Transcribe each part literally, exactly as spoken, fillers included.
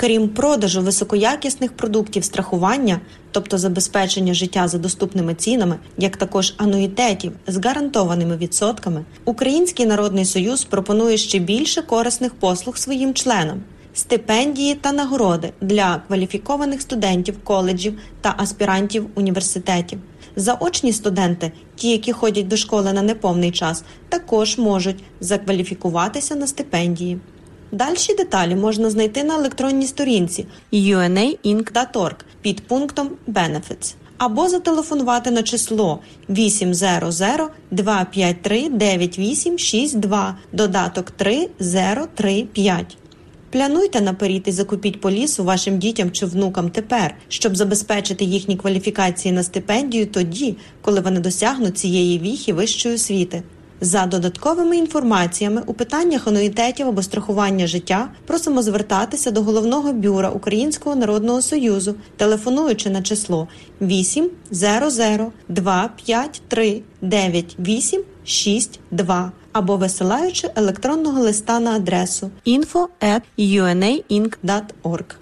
Крім продажу високоякісних продуктів страхування, тобто забезпечення життя за доступними цінами, як також ануїтетів з гарантованими відсотками, Український народний союз пропонує ще більше корисних послуг своїм членам. Стипендії та нагороди для кваліфікованих студентів коледжів та аспірантів університетів. Заочні студенти, ті, які ходять до школи на неповний час, також можуть закваліфікуватися на стипендії. Дальші деталі можна знайти на електронній сторінці ю ен ей інк крапка орг під пунктом «Benefits» або зателефонувати на число вісім зеро зеро два п'ять три дев'ять вісім шість два, додаток три зеро три п'ять. Плануйте наперед і закупіть полісу вашим дітям чи внукам тепер, щоб забезпечити їхні кваліфікації на стипендію тоді, коли вони досягнуть цієї віхи вищої освіти. За додатковими інформаціями у питаннях ануїтетів або страхування життя просимо звертатися до Головного бюро Українського народного союзу, телефонуючи на число вісім зеро зеро два п'ять три дев'ять вісім шість два або висилаючи електронного листа на адресу інфо ет ю ен ей інк крапка орг.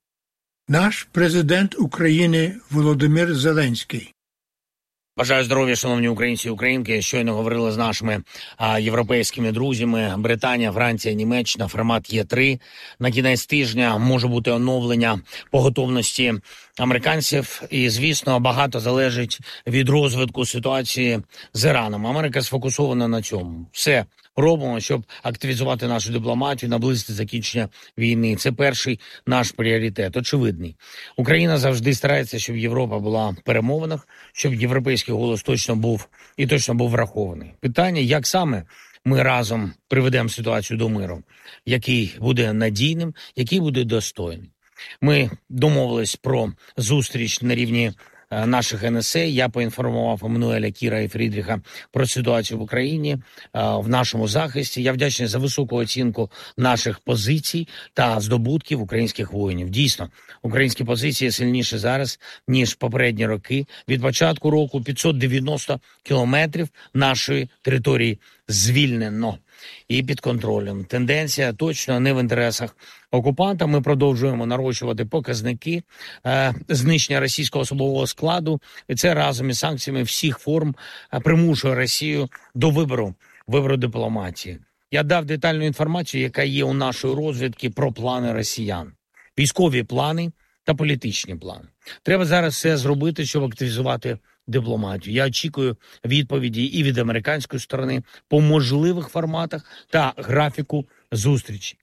Наш президент України Володимир Зеленський. Бажаю здоров'я, шановні українці і українки. Щойно говорили з нашими а, європейськими друзями. Британія, Франція, Німеччина, формат Є три. На кінець тижня може бути оновлення по готовності американців. І, звісно, багато залежить від розвитку ситуації з Іраном. Америка сфокусована на цьому. Все робимо, щоб активізувати нашу дипломатію, наблизити закінчення війни. Це перший наш пріоритет, очевидний. Україна завжди старається, щоб Європа була в перемовинах, щоб європейський голос точно був і точно був врахований. Питання, як саме ми разом приведемо ситуацію до миру, який буде надійним, який буде достойним. Ми домовились про зустріч на рівні наших ен ес ей. Я поінформував Еммануеля, Кіра і Фрідріха про ситуацію в Україні, в нашому захисті. Я вдячний за високу оцінку наших позицій та здобутків українських воїнів. Дійсно, українські позиції сильніші зараз, ніж попередні роки. Від початку року п'ятсот дев'яносто кілометрів нашої території звільнено і під контролем. Тенденція точно не в інтересах окупанта. Ми продовжуємо нарощувати показники е, знищення російського особового складу. І це разом із санкціями всіх форм е, примушує Росію до вибору, вибору дипломатії. Я дав детальну інформацію, яка є у нашої розвідки про плани росіян. Військові плани та політичні плани. Треба зараз все зробити, щоб активізувати дипломатію. Я очікую відповіді і від американської сторони по можливих форматах та графіку зустрічі.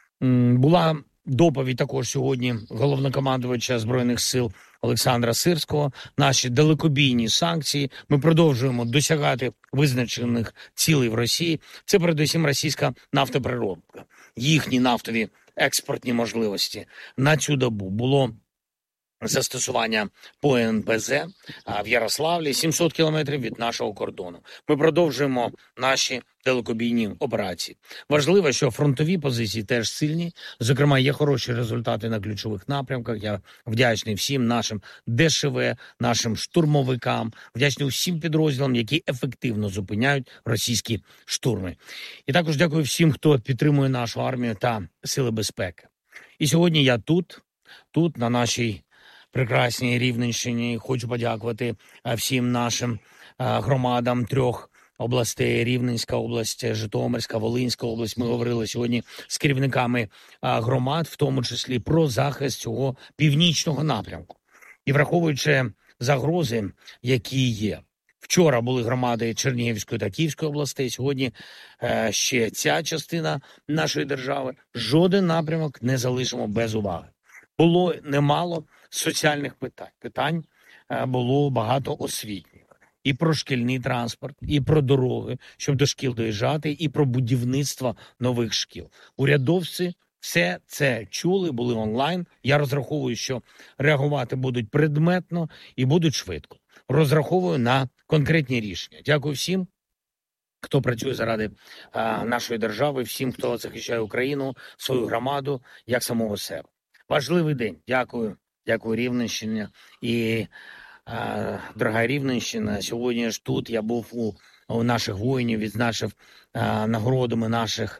Була доповідь також сьогодні головнокомандувача Збройних сил Олександра Сирського. Наші далекобійні санкції. Ми продовжуємо досягати визначених цілей в Росії. Це передусім російська нафтопереробка. Їхні нафтові експортні можливості на цю добу було застосування по ен пе зе в Ярославлі, сімсот кілометрів від нашого кордону. Ми продовжуємо наші далекобійні операції. Важливо, що фронтові позиції теж сильні. Зокрема, є хороші результати на ключових напрямках. Я вдячний всім нашим де ше ве, нашим штурмовикам, вдячний всім підрозділам, які ефективно зупиняють російські штурми. І також дякую всім, хто підтримує нашу армію та сили безпеки. І сьогодні я тут, тут на нашій прекрасній Рівненщині. Хочу подякувати всім нашим громадам трьох областей: Рівненська область, Житомирська, Волинська область. Ми говорили сьогодні з керівниками громад, в тому числі про захист цього північного напрямку. І враховуючи загрози, які є. Вчора були громади Чернігівської та Київської областей, сьогодні е, ще ця частина нашої держави. Жоден напрямок не залишимо без уваги. Було немало соціальних питань. Питань е, було багато освітніх. І про шкільний транспорт, і про дороги, щоб до шкіл доїжджати, і про будівництво нових шкіл. Урядовці все це чули, були онлайн. Я розраховую, що реагувати будуть предметно і будуть швидко. Розраховую на конкретні рішення. Дякую всім, хто працює заради а, нашої держави, всім, хто захищає Україну, свою громаду, як самого себе. Важливий день. Дякую. Дякую, Рівненщині. І, а, дорога Рівненщина, сьогодні ж тут я був у, у наших воїнів, відзначив а, нагородами наших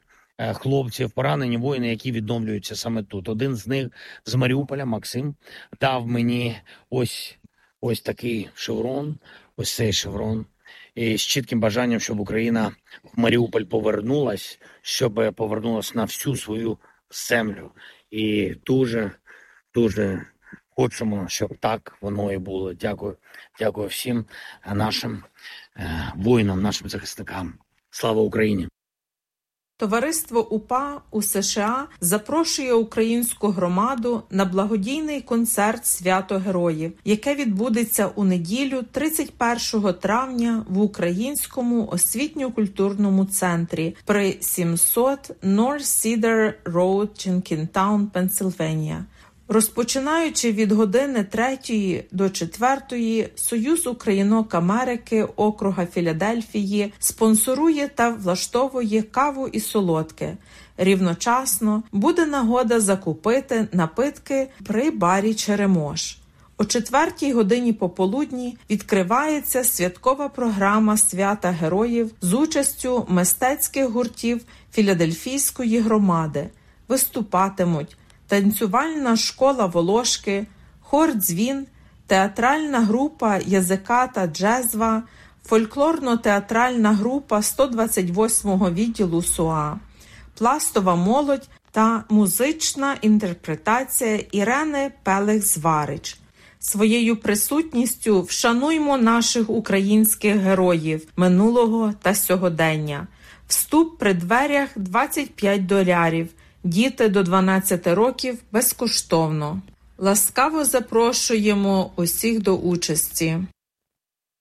хлопців, поранені воїни, які відновлюються саме тут. Один з них з Маріуполя, Максим, дав мені ось, ось такий шеврон, ось цей шеврон. І з чітким бажанням, щоб Україна в Маріуполь повернулась, щоб повернулась на всю свою землю. І дуже, дуже хочемо, щоб так воно і було. Дякую, дякую всім нашим е, воїнам, нашим захисникам. Слава Україні! Товариство УПА у США запрошує українську громаду на благодійний концерт «Свято Героїв», яке відбудеться у неділю тридцять першого травня в Українському освітньо-культурному центрі при сімсот North Cedar Road, Jenkintown, Пенсильванія. Розпочинаючи від години третьої до четвертої, Союз Українок Америки округа Філадельфії спонсорує та влаштовує каву і солодке. Рівночасно буде нагода закупити напитки при барі «Черемош». О четвертій годині пополудні відкривається святкова програма «Свята Героїв» з участю мистецьких гуртів Філадельфійської громади. Виступатимуть танцювальна школа «Волошки», хор «Дзвін», театральна група «Язика та джезва», фольклорно-театральна група сто двадцять восьмого відділу СУА, пластова молодь та музична інтерпретація Ірени Пелех-Зварич. Своєю присутністю вшануймо наших українських героїв минулого та сьогодення. Вступ при дверях двадцять п'ять доларів. Діти до дванадцяти років безкоштовно. Ласкаво запрошуємо усіх до участі.